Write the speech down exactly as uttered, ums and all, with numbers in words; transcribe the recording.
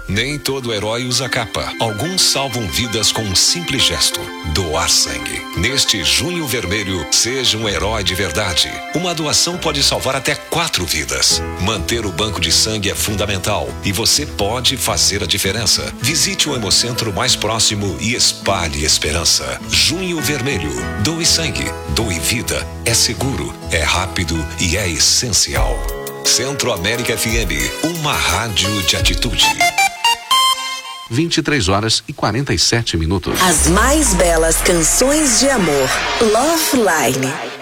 Nem todo herói usa capa. Alguns salvam vidas com um simples gesto: doar sangue. Neste Junho Vermelho, seja um herói de verdade. Uma doação pode salvar até quatro vidas. Manter o banco de sangue é fundamental e você pode fazer a diferença. Visite o Hemocentro mais próximo e espalhe esperança. Junho Vermelho. Doe sangue. Doe vida. É seguro, é rápido e é essencial. Centro América F M, uma rádio de atitude. vinte e três horas e quarenta e sete minutos. As mais belas canções de amor. Love Line.